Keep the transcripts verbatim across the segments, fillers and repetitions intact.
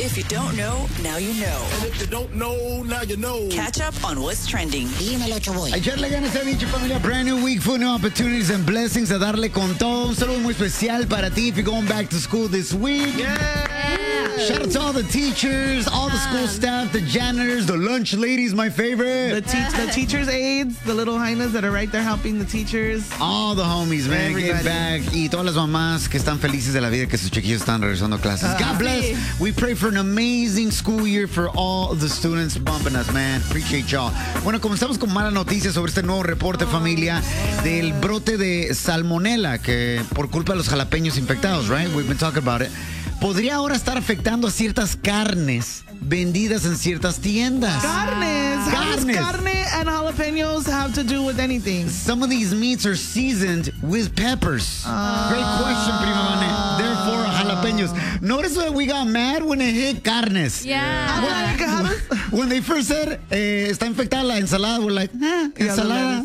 If you don't know, now you know. And if you don't know, now you know. Catch up on what's trending. Dímelo, Choboy. Echarle ganas a dicho, familia. Brand new week, full new opportunities and blessings. A darle con todo. Un saludo muy especial para ti if you're going back to school this week. Yeah. Shout out to all the teachers, all the school staff, the janitors, the lunch ladies, my favorite. The, te- the teachers' aides, the little hyenas that are right there helping the teachers. All the homies, man, Everybody. get back. Y todas las mamás que están felices de la vida que sus chiquillos están regresando a clases. God bless. We pray for an amazing school year for all the students bumping us, man. Appreciate y'all. Bueno, comenzamos con malas noticias sobre este nuevo reporte, familia, del brote de salmonela que por culpa de los jalapeños infectados, right? We've been talking about it. Podría ahora estar afectando a ciertas carnes vendidas en ciertas tiendas. Carnes. How does Carnes. carne and jalapenos have to do with anything? Some of these meats are seasoned with peppers. Uh, Great question, Prima Vane. Therefore, jalapenos. Notice that we got mad when it hit carnes. Yeah. Like, how does- When they first said, eh, está infectada la ensalada, we're like, eh, ensalada.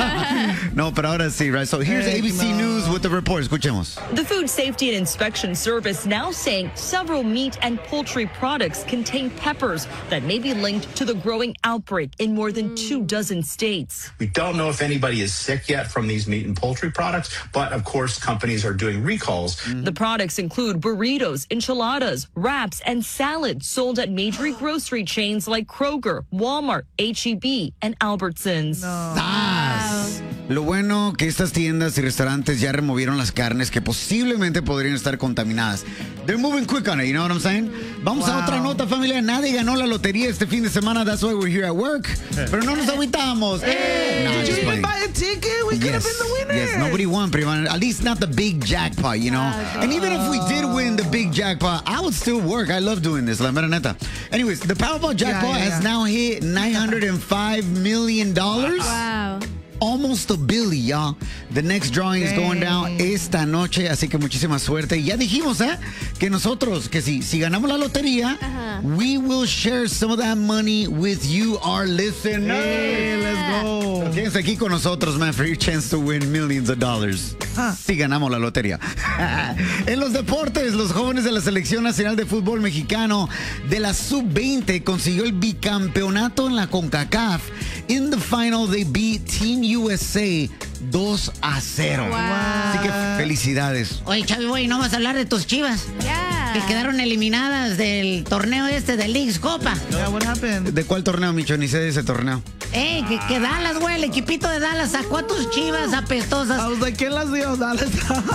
No, pero ahora sí, right? So here's Heck A B C no. News with the report. Escuchemos. The Food Safety and Inspection Service now saying several meat and poultry products contain peppers that may be linked to the growing outbreak in more than two dozen states. We don't know if anybody is sick yet from these meat and poultry products, but of course, companies are doing recalls. The products include burritos, enchiladas, wraps, and salads sold at major grocery chains like Kroger, Walmart, H E B, and Albertsons. ¡Zas! Lo bueno que estas tiendas y restaurantes ya removieron las carnes que posiblemente podrían estar contaminadas. They're moving quick on it, you know what I'm saying? Vamos Wow. a otra nota, familia. Nadie ganó la lotería este fin de semana. That's why we're here at work. Pero no nos agüitamos. Hey, No, did just you even playing. buy a ticket? We could have been the winner. Yes, nobody won, Prima. At least not the big jackpot, you know? And even if we did win the big jackpot, I would still work. I love doing this, la mera neta. Anyways, the Powerball jackpot yeah, yeah. has now hit nine hundred five million dollars. Wow. Almost a billy, y'all. The next drawing is going down esta noche, así que muchísima suerte. Y ya dijimos, ¿eh? Que nosotros, que si, si ganamos la lotería, Ajá. we will share some of that money with you, our listeners. Hey, let's go. Quédense aquí con nosotros, man, for your chance to win millions of dollars. Si ganamos la lotería. En los deportes, los jóvenes de la Selección Nacional de Fútbol Mexicano de la sub veinte consiguió el bicampeonato en la CONCACAF. In the final, they beat Team U S A dos a cero. Wow. Así que felicidades. Oye, Chavi, Boy, no vas a hablar de tus Chivas. Yeah. Que quedaron eliminadas del torneo este de Leagues Copa. Yeah, what happened? ¿De cuál torneo, Micho? Ni sé de ese torneo. Eh, que, que Dallas, güey, el equipito de Dallas sacó a tus Chivas apestosas. I was like, ¿quién las dio? Dallas.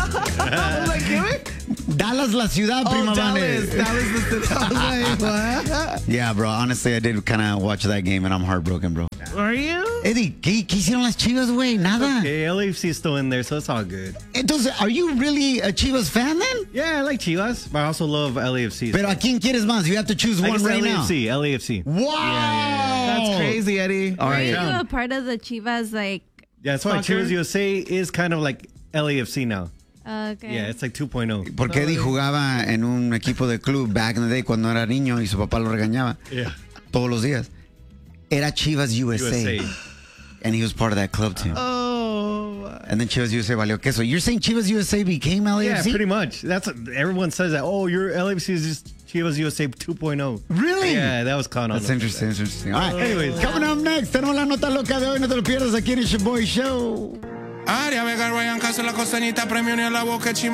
I was like, ¿qué? Dallas, la ciudad, Oh, Prima Dallas. Vane. Dallas is the I was like, what? Yeah, bro. Honestly, I did kind of watch that game, and I'm heartbroken, bro. Are you? Eddie, ¿qué, qué hicieron las Chivas, güey? Nada. Okay, L A F C is still in there, so it's all good. Entonces, are you really a Chivas fan then? Yeah, I like Chivas, but I also love L A F C. Pero ¿a quién quieres más? You have to choose I one guess right now. L A F C, L A F C. Wow. That's crazy, Eddie. All Were right. you a part of the Chivas, like, Yeah, that's why Soccer? Chivas U S A is kind of like L A F C now. okay. Yeah, it's like two point oh. Porque Eddie jugaba en un equipo de club back in the day cuando era niño y su papá lo regañaba Yeah. todos los días. Era Chivas U S A. U S A. And he was part of that club team. Oh. And then Chivas U S A valió queso. You're saying Chivas U S A became L A Yeah, F C? pretty much. That's what, everyone says that. Oh, your L A F C is just Chivas U S A two point oh. Really? Yeah, that was caught on. That's interesting, interesting. All right. Anyways. Coming up next, tenemos la nota loca de hoy. No te lo pierdas aquí en el Your Boy Show. Aria Vega, Ryan Castro, la costeñita, premio ni a la boca, chimba.